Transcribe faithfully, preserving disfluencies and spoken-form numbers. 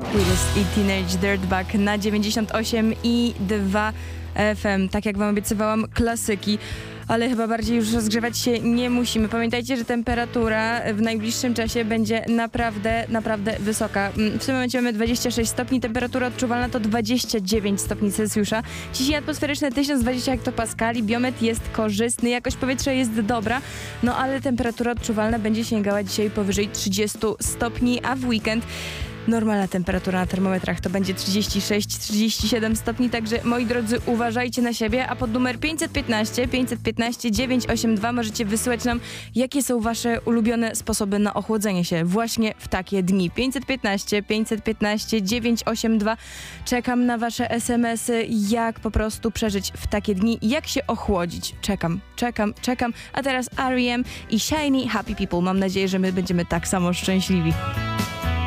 Willis i Teenage Dirtbag na dziewięćdziesiąt osiem i dwa F M. Tak jak wam obiecywałam, klasyki. Ale chyba bardziej już rozgrzewać się nie musimy. Pamiętajcie, że temperatura w najbliższym czasie będzie naprawdę, naprawdę wysoka. W tym momencie mamy dwadzieścia sześć stopni, temperatura odczuwalna to dwadzieścia dziewięć stopni Celsjusza. Ciśnienie atmosferyczne tysiąc dwadzieścia hektopaskali, biometr jest korzystny, jakość powietrza jest dobra, no ale temperatura odczuwalna będzie sięgała dzisiaj powyżej trzydzieści stopni, a w weekend normalna temperatura na termometrach to będzie trzydzieści sześć trzydzieści siedem stopni, także moi drodzy, uważajcie na siebie, a pod numer pięćset piętnaście pięćset piętnaście dziewięćset osiemdziesiąt dwa możecie wysyłać nam, jakie są wasze ulubione sposoby na ochłodzenie się właśnie w takie dni. pięćset piętnaście pięćset piętnaście dziewięćset osiemdziesiąt dwa. Czekam na wasze es em esy, jak po prostu przeżyć w takie dni, jak się ochłodzić. Czekam, czekam, czekam. A teraz R E M i Shiny Happy People. Mam nadzieję, że my będziemy tak samo szczęśliwi.